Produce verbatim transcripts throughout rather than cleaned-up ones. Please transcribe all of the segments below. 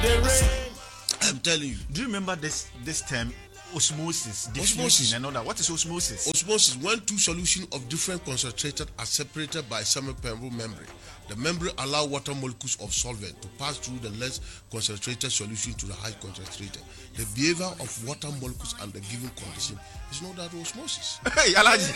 I'm telling you. Do you remember this this term? Osmosis, diffusion, Osmosis. and all that. What is osmosis? Osmosis, when two solutions of different concentrated are separated by a semi-permeable membrane. The membrane allows water molecules of solvent to pass through the less concentrated solution to the high concentrated. The behavior of water molecules under given condition is known as osmosis. Hey, Alaji.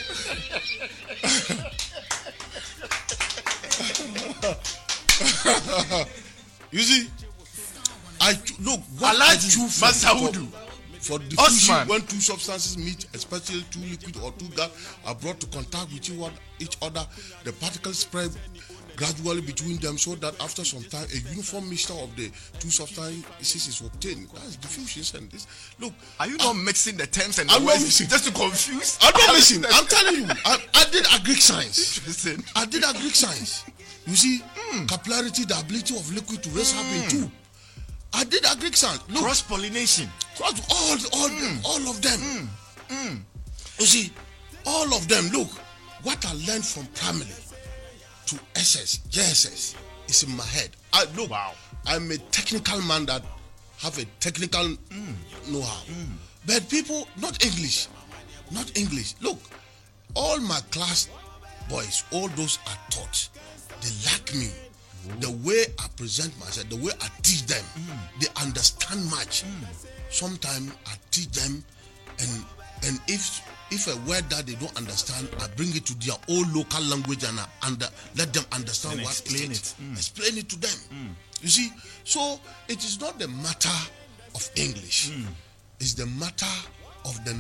You see, I look what I chew for, Masaudu. for diffusion Osman. when two substances meet, especially two liquid or two gas, are brought to contact with each other. The particles spread gradually between them, so that after some time, a uniform mixture of the two substances is obtained. That's diffusion. And this, look, Are you not mixing the terms and the I'm not words mixing. just to confuse? I'm not missing. I'm telling you, I, I did agric science. Interesting. I did agric science. You see, mm. capillarity, the ability of liquid to raise up in two. I did agric science. Look, Cross pollination. cross all, all, Mm. all of them. Mm. Mm. You see, all of them. Look, what I learned from primary to S S, J S S is in my head. I look. Wow. I'm a technical man that have a technical Mm. know-how. Mm. But people, not English, not English. Look, all my class boys, all those are taught. They like me. Ooh. The way I present myself, the way I teach them, mm. they understand much. Mm. Sometimes I teach them, and and if if a word that they don't understand, I bring it to their own local language and I under, let them understand and what explain it it. is. Mm. Explain it to them. Mm. You see, so it is not the matter of English. Mm. It's the matter of the